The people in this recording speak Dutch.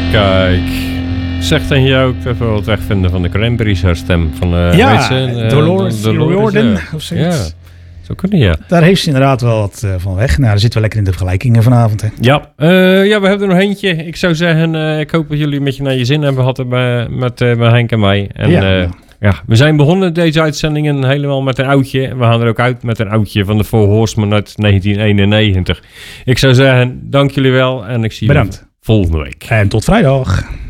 Kijk. Zeg tegen jou ook even wat wegvinden van de Cranberries, haar stem. Van, Dolores O'Riordan of zoiets. Ja, zo kunnen ja. Daar heeft ze inderdaad wel wat van weg. Nou, daar zitten we lekker in de vergelijkingen vanavond. Hè. Ja, we hebben er nog eentje. Ik zou zeggen, ik hoop dat jullie een beetje naar je zin hebben gehad met Henk en mij. En, we zijn begonnen deze uitzendingen helemaal met een oudje. We gaan er ook uit met een oudje van de Four Horsemen uit 1991. Ik zou zeggen, dank jullie wel en ik zie jullie volgende week. En tot vrijdag.